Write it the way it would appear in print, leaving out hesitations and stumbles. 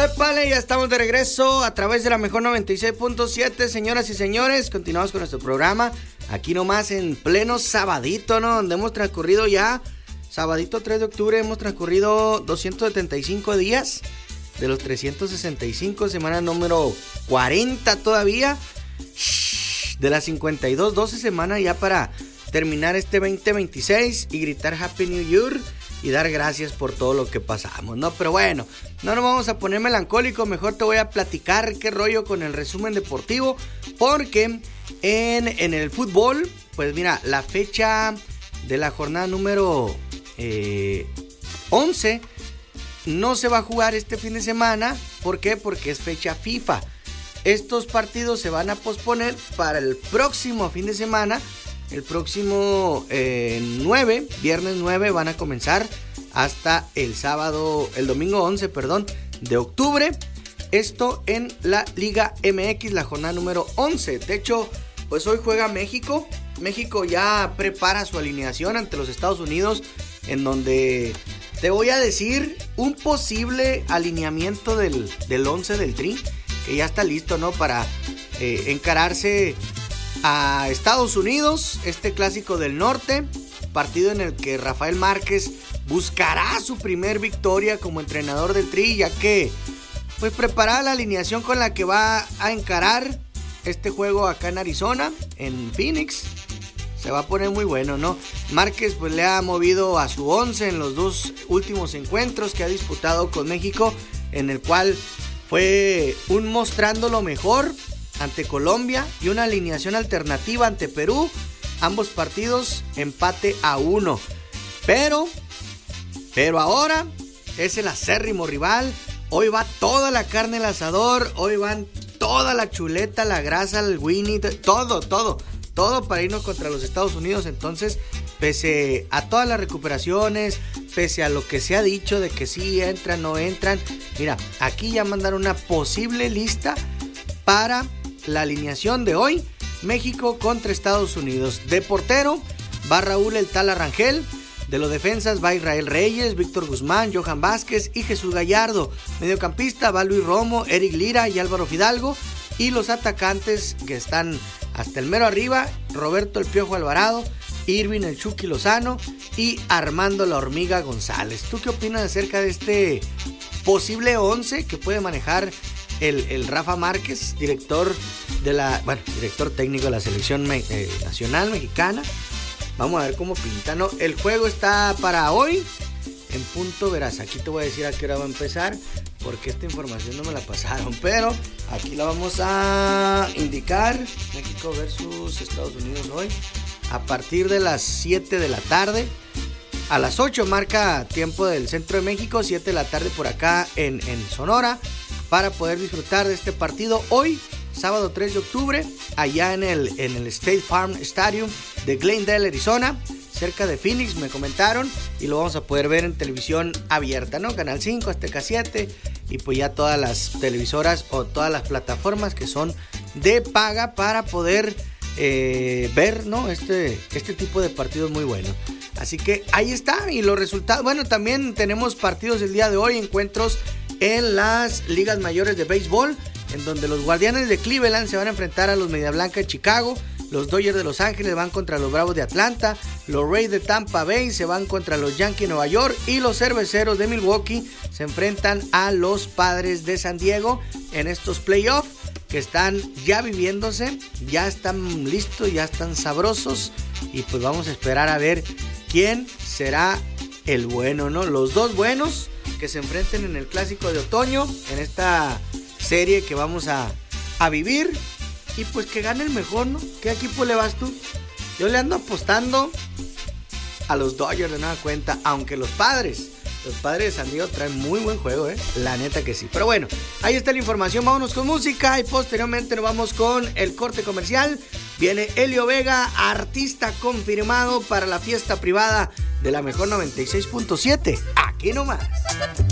Épale, ya estamos de regreso a través de la mejor 96.7, señoras y señores. Continuamos con nuestro programa, aquí nomás en pleno sabadito, ¿no? Donde hemos transcurrido ya, sabadito 3 de octubre, hemos transcurrido 275 días de los 365, semana número 40 todavía, de las 52, 12 semanas ya para terminar este 2026 y gritar Happy New Year y dar gracias por todo lo que pasamos, ¿no? Pero bueno, no nos vamos a poner melancólicos, mejor te voy a platicar qué rollo con el resumen deportivo, porque en el fútbol, pues mira, la fecha de la jornada número 11 no se va a jugar este fin de semana. ¿Por qué? Porque es fecha FIFA. Estos partidos se van a posponer para el próximo fin de semana. El próximo viernes 9 van a comenzar hasta el domingo 11, de octubre. Esto en la Liga MX, la jornada número 11. De hecho, pues hoy juega México. México ya prepara su alineación ante los Estados Unidos, en donde te voy a decir un posible alineamiento del 11 del Tri, que ya está listo, ¿no? Para encararse a Estados Unidos, este clásico del norte, partido en el que Rafael Márquez buscará su primer victoria como entrenador del Tri, ya que pues preparará la alineación con la que va a encarar este juego acá en Arizona, en Phoenix. Se va a poner muy bueno, ¿no? Márquez pues le ha movido a su 11 en los dos últimos encuentros que ha disputado con México, en el cual fue un mostrando lo mejor ante Colombia y una alineación alternativa ante Perú. Ambos partidos empate a 1. Pero ahora es el acérrimo rival. Hoy va toda la carne al asador. Hoy van toda la chuleta, la grasa, el Winnie, todo para irnos contra los Estados Unidos. Entonces, pese a todas las recuperaciones, pese a lo que se ha dicho de que sí entran, no entran, mira, aquí ya mandaron una posible lista para la alineación de hoy. México contra Estados Unidos. De portero va Raúl el Tala Rangel. De los defensas va Israel Reyes, Víctor Guzmán, Johan Vázquez y Jesús Gallardo. Mediocampista va Luis Romo, Eric Lira y Álvaro Fidalgo. Y los atacantes que están hasta el mero arriba: Roberto el Piojo Alvarado, Irving el Chucky Lozano y Armando la Hormiga González. ¿Tú qué opinas acerca de este posible 11 que puede manejar el Rafa Márquez, director técnico de la selección nacional mexicana? Vamos a ver cómo pinta, ¿no? El juego está para hoy en punto, verás, aquí te voy a decir a qué hora va a empezar, porque esta información no me la pasaron, pero aquí la vamos a indicar. México versus Estados Unidos hoy, a partir de las 7 de la tarde. A las 8 marca tiempo del centro de México, 7 de la tarde por acá en Sonora, para poder disfrutar de este partido hoy, sábado 3 de octubre, allá en el State Farm Stadium de Glendale, Arizona, cerca de Phoenix, me comentaron, y lo vamos a poder ver en televisión abierta, ¿no? Canal 5, Azteca 7, y pues ya todas las televisoras o todas las plataformas que son de paga para poder ver, ¿no? Este tipo de partidos muy buenos. Así que ahí está, y los resultados, bueno, también tenemos partidos el día de hoy, encuentros en las ligas mayores de béisbol, en donde los Guardianes de Cleveland se van a enfrentar a los Media Blanca de Chicago, los Dodgers de Los Ángeles van contra los Bravos de Atlanta, los Rays de Tampa Bay se van contra los Yankees de Nueva York, y los Cerveceros de Milwaukee se enfrentan a los Padres de San Diego en estos playoffs que están ya viviéndose, ya están listos, ya están sabrosos, y pues vamos a esperar a ver quién será el bueno, ¿no? Los dos buenos que se enfrenten en el clásico de otoño, en esta serie que vamos a vivir, y pues que gane el mejor, ¿no? ¿Qué equipo le vas tú? Yo le ando apostando a los Dodgers de nueva cuenta, aunque los Padres de San Diego traen muy buen juego, la neta que sí. Pero bueno, ahí está la información, vámonos con música y posteriormente nos vamos con el corte comercial. Viene Elio Vega, artista confirmado para la fiesta privada de la mejor 96.7, aquí nomás.